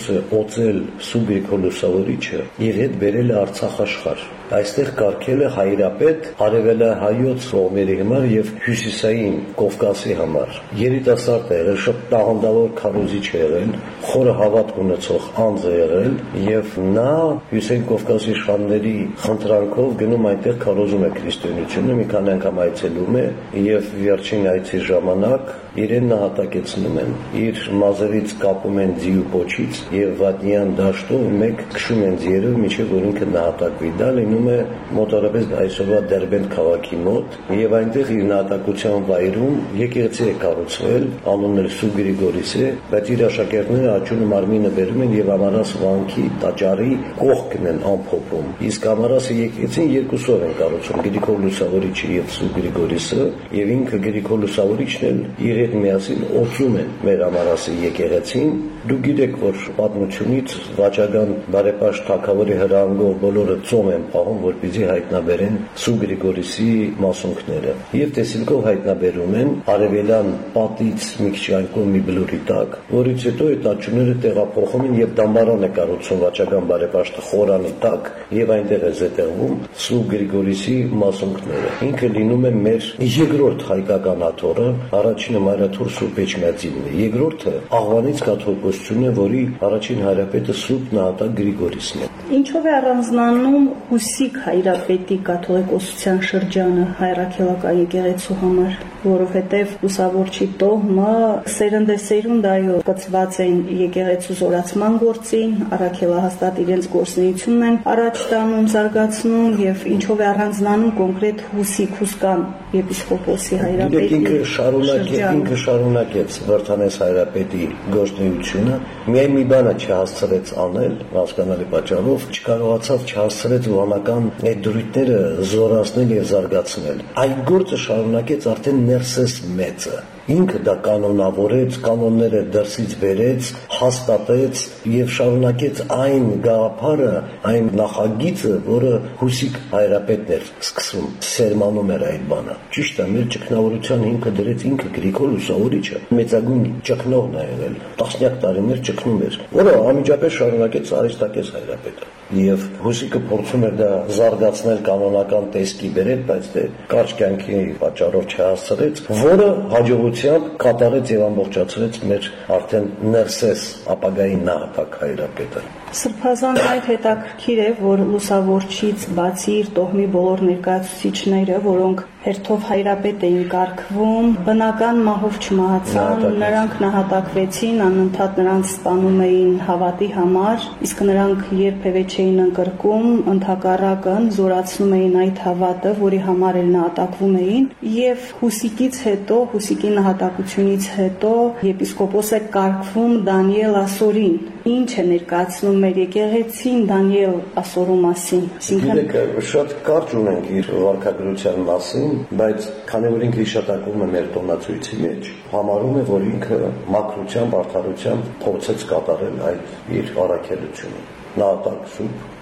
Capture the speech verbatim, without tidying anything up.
օծել Սուրբ Գրիգոր Լուսավորիչը իր հետ բերել է Արցախ աշխարհ։ Այստեղ կարգել է հայրապետ արևելահայոց կողմերի համար եւ հյուսիսային Կովկասի համար։ Երիտասարդ է եղել, շատ տաղանդավոր քարոզիչ է եղել, խորը հավատք ունեցող անձ է եղել եւ նա Հյուսիսային Կովկասի իշխանների խնդրանքով գնում այնտեղ քարոզում է քրիստոնեությունը, մի քանի անգամ այցելում է եւ վերջին այցի ժամանակ իրեն նահատակեցնում են, իր մազերից կապում են ձիու պոչից եւ վատնյան դաշտով մեկ քշում են ձիերով, մինչեւ որ ինքը նահատակվի։ Դա լինում է մոտավորապես այսօրվա Դերբենդ քաղաքի մոտ եւ այնտեղ իր նահատակության վայրում եկեղեցի է կառուցվել, անունը Սուրբ Գրիգորիս է, բայց իր աշակերտները աճուն մարմինը բերում են եւ Ամարաս վանքի տաճարի կողքն են ամփոփում։ Իսկ Ամարասը եկեղեցին երկուսով են կառուցում՝ Գրիգոր Լուսավորիչը եւ Սուրբ Գրիգորիսը, եւ ինքը Գրիգոր Լուսավորիչն էլ իր հետ միասին օծում են մեր Ամարասի եկեղեցին։ Դուք գիտեք, որ պատմությունից վաճական բարեպաշտ թագավորի հրահանգով բոլորը ծոմ են պահում, որպեսզի հայտնաբերեն Սուրբ Գրիգորիսի մասունքները։ Եվ տեսիլքով հայտնաբերում են արևելյան պատից մի քիչ այն կողմի բլուրի տակ, որից հետո այդ աճուները տեղափոխում են եւ դամբարան է կառուցում վաճական բարեպաշտը խորանի տակ եւ այնտեղ է զետեղվում Սուրբ Գրիգորիսի մասունքները։ Ինքը լինում է մեր երկրորդ հայկական աթոռը, առաջինը Մայրաթուր Սուրբ Էջմիածինն է, երկրորդը Աղվանից կաթողիկոսությունն է, որի առաջին հայրապետը Սուրբ Նահատակ Գրիգորիսն է։ Ինչով է առանձնանում Հուսիկ հայրապետի կաթողիկոսության շրջանը հայրաքելական եկեղեցու համար, որովհետև Լուսավորչի տոհմը սերնդեսերունդ այո կցված են եկեղեցու զորացման գործին, առաքելահաստատ իրենց գործունեությունն են առաջ տանում, զարգացնում եւ ինչով է առանձնանում կոնկրետ Հուսիկ Հուսկան եպիսկոպոսի հայրապետի ինքը շարունակեց, ինքը շարունակեց Վրդանես հայրապետի գործունեությունը, միայն մի բանը չհասցրեց անել, հասկանալի պատճառով չկարողացավ չհասցրեց վանական այդ դրույթները զորացնել եւ զարգացնել։ Այդ գործը շարունակեց արդեն Ներսես մեծը։ Ինքը դա կանոնավորեց, կանոնները դրսից բերեց, հաստատեց եւ շարունակեց այն գաղափարը, այն նախագիծը, որը Հուսիկ հայրապետն էր սկսում, սերմանում էր այդ բանը։ Ճիշտ է, մեր ճգնավորության հիմքը դրեց ինքը Գրիգոր Լուսավորիչը, մեծագույն ճգնողն է եղել, տասնյակ տարիներ ճգնում էր, որը անմիջապես շարունակեց Արիստակես հայրապետը։ Եվ Հուսիկը փորձում էր դա զարգացնել կանոնական տեսքի բերել, բայց դե կարճ կյանքի պատճառով չհասցրեց, որը հաջողությամբ կատարեց եւ ամբողջացրեց մեր արդեն Ներսես ապագայի Նահատակ հայրապետը։ Սրբազան այդ հետաքրքիր է, որ Լուսավորչից բացի իր տոհմի բոլոր ներկայացուցիչները, որոնք հերթով հայրապետ էին կարգվում, բնական մահով չմահացան, նրանք նահատակվեցին, անընդհատ նրանց ստանում էին հավատի համար, իսկ նրանք երբևէ չէին ընկրկում, ընդհակառակն զորացնում էին այդ հավատը, որի համար էլ նահատակվում էին, եւ Հուսիկից հետո, Հուսիկի նահատակությունից հետո եպիսկոպոս է կարգվում Դանիել Ասորին։ Ինչ է ներկայացնում մեր եկեղեցին Դանիել Ասորու մասին։ Այսինքն շատ կարճ ունենք իր վարքագրության մասին, բայց քանի որ ինքը հիշատակվում է մեր տոնացույցի մեջ, համարում է, որ ինքը մաքրությամբ, արդարությամբ փորձեց կատարել այդ իր առաքելությունը։ Նահատակ Սուրբ